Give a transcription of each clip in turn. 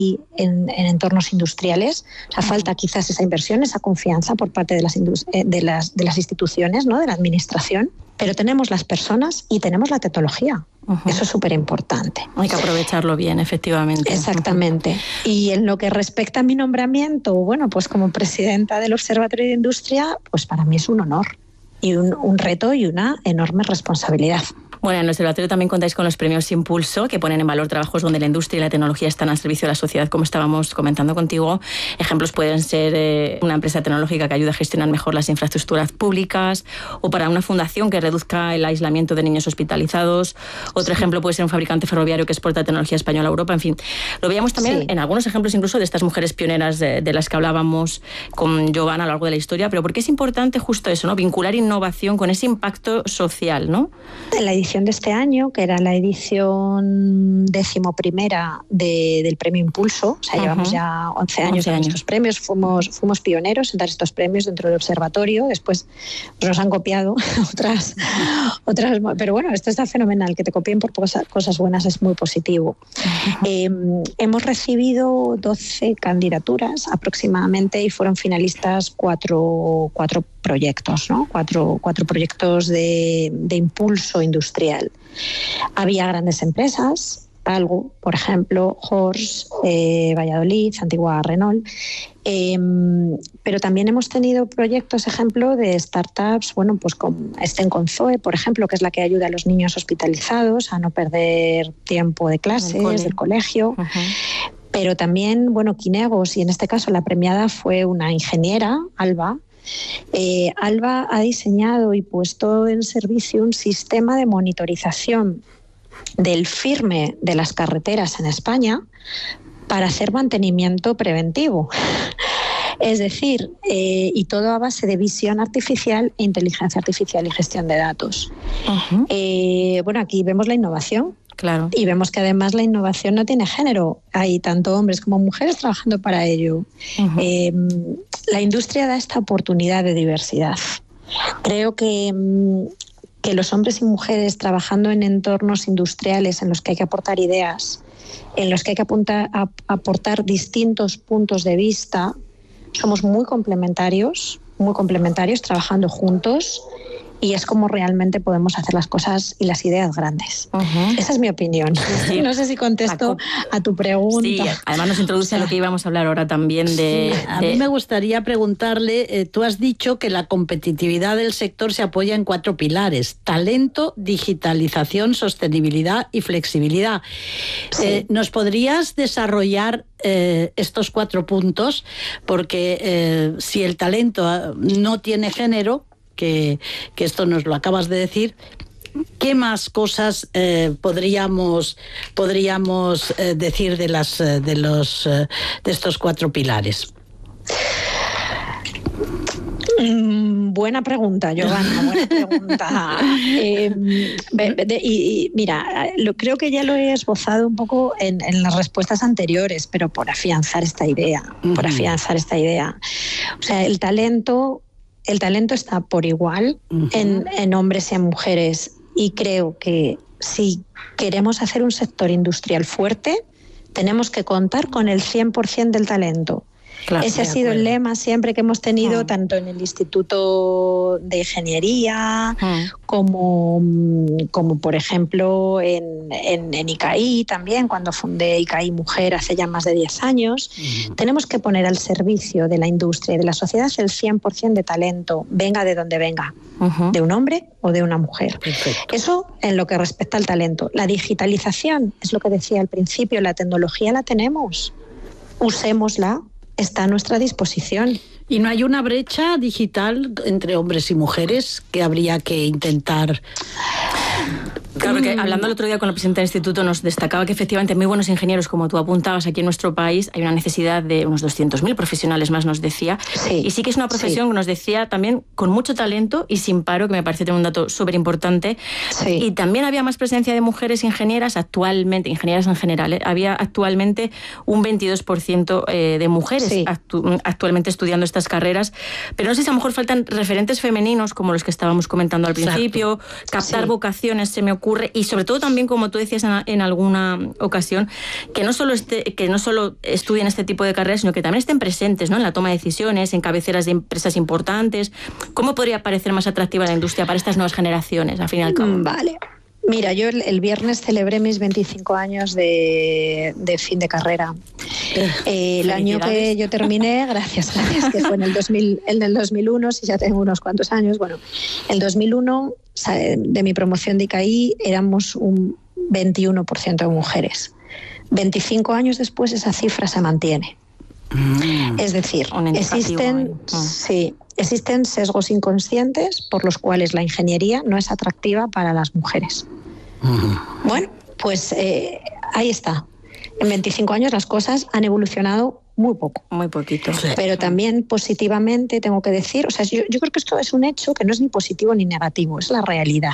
en entornos industriales. O sea, falta quizás esa inversión, esa confianza por parte de las instituciones, ¿no?, de la administración. Pero tenemos las personas y tenemos la tecnología. Eso es súper importante. Hay que aprovecharlo bien, efectivamente. Exactamente. Y en lo que respecta a mi nombramiento, bueno, pues como presidenta del Observatorio de Industria, pues para mí es un honor y un reto y una enorme responsabilidad. Bueno, en el Observatorio también contáis con los premios Impulso, que ponen en valor trabajos donde la industria y la tecnología están al servicio de la sociedad, como estábamos comentando contigo. Ejemplos pueden ser una empresa tecnológica que ayuda a gestionar mejor las infraestructuras públicas, o para una fundación que reduzca el aislamiento de niños hospitalizados. Otro ejemplo puede ser un fabricante ferroviario que exporta tecnología española a Europa. En fin, lo veíamos también en algunos ejemplos incluso de estas mujeres pioneras de las que hablábamos con Giovanna a lo largo de la historia. Pero ¿por qué es importante justo eso, ¿no?, vincular innovación con ese impacto social, ¿no? En la edición de este año, que era la edición 11ª del Premio Impulso, o sea, llevamos ya 11 años en estos premios, fuimos pioneros en dar estos premios dentro del observatorio, después nos han copiado otras, pero bueno, esto está fenomenal, que te copien por cosas buenas es muy positivo. Hemos recibido 12 candidaturas aproximadamente y fueron finalistas cuatro proyectos, ¿no? Cuatro proyectos de impulso industrial. Había grandes empresas, Talgo, por ejemplo, Horse, Valladolid, Antigua Renault, pero también hemos tenido proyectos, ejemplo, de startups, bueno, pues con Zoe, por ejemplo, que es la que ayuda a los niños hospitalizados a no perder tiempo de clases, del colegio. Pero también, bueno, Kinegos, y en este caso la premiada fue una ingeniera, Alba. Alba ha diseñado y puesto en servicio un sistema de monitorización del firme de las carreteras en España para hacer mantenimiento preventivo. Es decir, y todo a base de visión artificial, inteligencia artificial y gestión de datos. Bueno, aquí vemos la innovación. Claro. Y vemos que además la innovación no tiene género. Hay tanto hombres como mujeres trabajando para ello. La industria da esta oportunidad de diversidad. Creo que los hombres y mujeres trabajando en entornos industriales en los que hay que aportar ideas, en los que hay que aportar distintos puntos de vista, somos muy complementarios, trabajando juntos. Y es como realmente podemos hacer las cosas y las ideas grandes. Esa es mi opinión. Sí. No sé si contesto a tu pregunta. Sí, además nos introduce a lo que íbamos a hablar ahora también de... A mí me gustaría preguntarle, tú has dicho que la competitividad del sector se apoya en 4 pilares: talento, digitalización, sostenibilidad y flexibilidad. Sí. ¿Nos podrías desarrollar estos 4 puntos? Porque si el talento no tiene género, que esto nos lo acabas de decir, ¿qué más cosas podríamos decir de estos 4 pilares? Buena pregunta, Giovanna, buena pregunta. Mira, creo que ya lo he esbozado un poco en las respuestas anteriores, pero por afianzar esta idea. O sea, el talento está por igual en hombres y en mujeres, y creo que si queremos hacer un sector industrial fuerte, tenemos que contar con el 100% del talento. Claro, ese ha sido el lema siempre que hemos tenido, tanto en el Instituto de Ingeniería como por ejemplo en ICAI también, cuando fundé ICAI Mujer hace ya más de 10 años. Tenemos que poner al servicio de la industria y de la sociedad el 100% de talento, venga de donde venga, de un hombre o de una mujer. Perfecto. Eso en lo que respecta al talento. La digitalización, es lo que decía al principio, la tecnología la tenemos, usémosla. Está a nuestra disposición. ¿Y no hay una brecha digital entre hombres y mujeres que habría que intentar? Claro, que hablando el otro día con la presidenta del instituto nos destacaba que efectivamente muy buenos ingenieros, como tú apuntabas, aquí en nuestro país hay una necesidad de unos 200.000 profesionales más, nos decía. Sí, y sí que es una profesión que nos decía también con mucho talento y sin paro, que me parece tener un dato súper importante. Sí. Y también había más presencia de mujeres ingenieras actualmente, ingenieras en general, había actualmente un 22% de mujeres actualmente estudiando estas carreras, pero no sé si a lo mejor faltan referentes femeninos como los que estábamos comentando al principio, captar vocaciones, se me ocurre, ocurre, y sobre todo también, como tú decías en alguna ocasión, que no solo estudien este tipo de carreras, sino que también estén presentes, ¿no?, en la toma de decisiones, en cabeceras de empresas importantes. ¿Cómo podría parecer más atractiva la industria para estas nuevas generaciones, al fin y al cabo? Vale. Mira, yo el viernes celebré mis 25 años de fin de carrera. El año que yo terminé, gracias, que fue en el 2001, si ya tengo unos cuantos años. Bueno, el 2001, de mi promoción de ICAI, éramos un 21% de mujeres. 25 años después esa cifra se mantiene. Es decir, existen sesgos inconscientes por los cuales la ingeniería no es atractiva para las mujeres. Bueno, pues ahí está. En 25 años las cosas han evolucionado muy poco. Muy poquito. Pero también positivamente tengo que decir, o sea, yo creo que esto es un hecho que no es ni positivo ni negativo, es la realidad.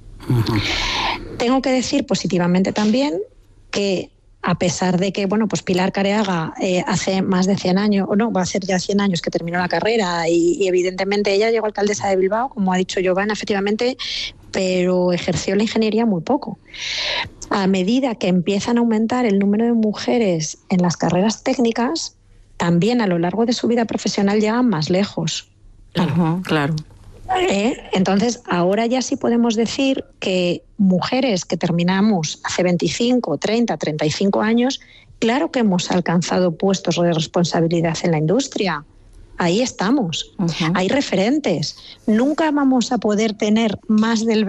Tengo que decir positivamente también que, a pesar de que, bueno, pues Pilar Careaga hace más de 100 años, o no, va a ser ya 100 años que terminó la carrera y evidentemente ella llegó alcaldesa de Bilbao, como ha dicho Giovanna, efectivamente, pero ejerció la ingeniería muy poco. A medida que empiezan a aumentar el número de mujeres en las carreras técnicas, también a lo largo de su vida profesional llegan más lejos. Claro. Entonces, ahora ya sí podemos decir que mujeres que terminamos hace 25, 30, 35 años, claro que hemos alcanzado puestos de responsabilidad en la industria. Ahí estamos, hay referentes. Nunca vamos a poder tener más del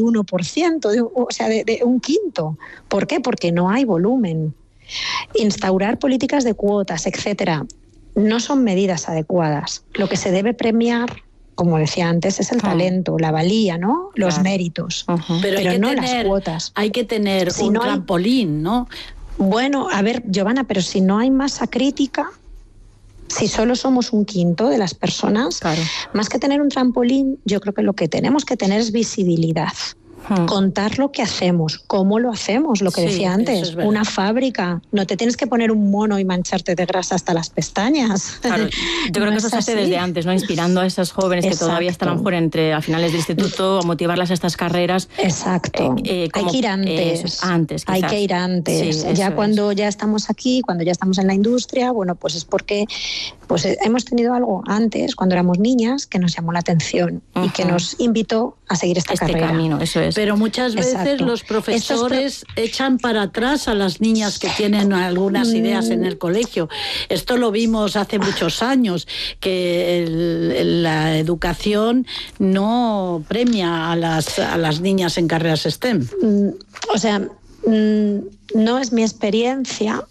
21%, o sea, de un quinto. ¿Por qué? Porque no hay volumen. Instaurar políticas de cuotas, etcétera, no son medidas adecuadas. Lo que se debe premiar, como decía antes, es el talento, la valía, ¿no? Los méritos, pero no las cuotas. Hay que tener un trampolín, ¿no? Bueno, a ver, Giovanna, pero si no hay masa crítica, si solo somos un quinto de las personas, más que tener un trampolín, yo creo que lo que tenemos que tener es visibilidad. Contar lo que hacemos, cómo lo hacemos, lo que decía antes, una fábrica, no te tienes que poner un mono y mancharte de grasa hasta las pestañas. Claro, yo creo que eso se hace desde antes, ¿no? Inspirando a esas jóvenes que todavía están a lo mejor a finales del instituto, a motivarlas a estas carreras. Exacto. Hay que ir antes. Hay que ir antes. Sí, ya cuando ya estamos aquí, cuando ya estamos en la industria, bueno, pues es porque pues hemos tenido algo antes, cuando éramos niñas, que nos llamó la atención y que nos invitó a seguir esta carrera. Camino, eso es. Pero muchas veces los profesores echan para atrás a las niñas que tienen algunas ideas en el colegio. Esto lo vimos hace muchos años, que la educación no premia a las niñas en carreras STEM. O sea, no es mi experiencia,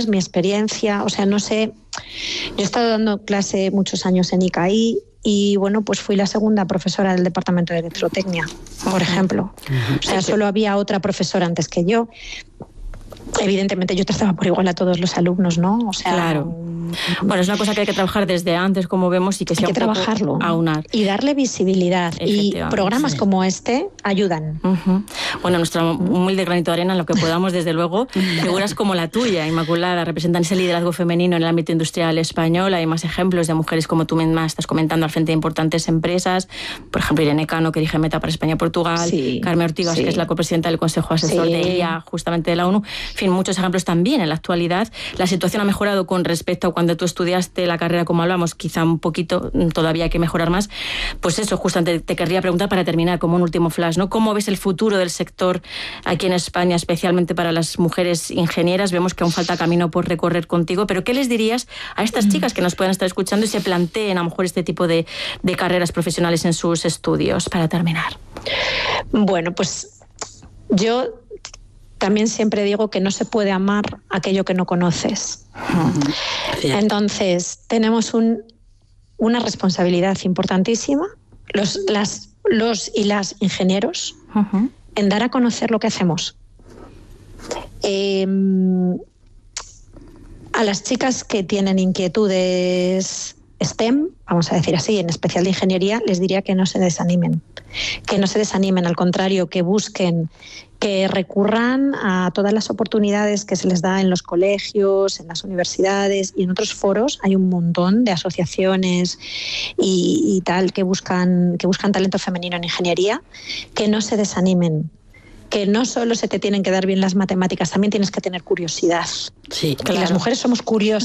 o sea, no sé. Yo he estado dando clase muchos años en ICAI y, bueno, pues fui la segunda profesora del departamento de electrotecnia, por ejemplo. O sea, solo había otra profesora antes que yo. Evidentemente yo trataba por igual a todos los alumnos, ¿no? O sea, claro. Bueno, es una cosa que hay que trabajar desde antes, como vemos, y que sea un poco trabajarlo, aunar. Y darle visibilidad. Y programas como este ayudan. Bueno, nuestro humilde granito de arena, en lo que podamos, desde luego. Figuras como la tuya, Inmaculada, representan ese liderazgo femenino en el ámbito industrial español. Hay más ejemplos de mujeres como tú misma estás comentando al frente de importantes empresas. Por ejemplo, Irene Cano, que dirige Meta para España y Portugal. Carmen Ortigas, que es la copresidenta del Consejo Asesor de IA, justamente de la ONU. En fin, muchos ejemplos también en la actualidad. La situación ha mejorado con respecto a cuando tú estudiaste la carrera, como hablamos, quizá un poquito, todavía hay que mejorar más. Pues eso, justamente te querría preguntar para terminar, como un último flash, ¿no? ¿Cómo ves el futuro del sector aquí en España, especialmente para las mujeres ingenieras? Vemos que aún falta camino por recorrer contigo, pero ¿qué les dirías a estas chicas que nos puedan estar escuchando y se planteen a lo mejor este tipo de carreras profesionales en sus estudios, para terminar? Bueno, pues yo también siempre digo que no se puede amar aquello que no conoces. Entonces, tenemos una responsabilidad importantísima, los y las ingenieros, en dar a conocer lo que hacemos. A las chicas que tienen inquietudes STEM, vamos a decir así, en especial de ingeniería, les diría que no se desanimen. Al contrario, que busquen, que recurran a todas las oportunidades que se les da en los colegios, en las universidades y en otros foros. Hay un montón de asociaciones y tal que buscan talento femenino en ingeniería. Que no se desanimen, que no solo se te tienen que dar bien las matemáticas, también tienes que tener curiosidad. Sí, claro. Las mujeres somos curiosas.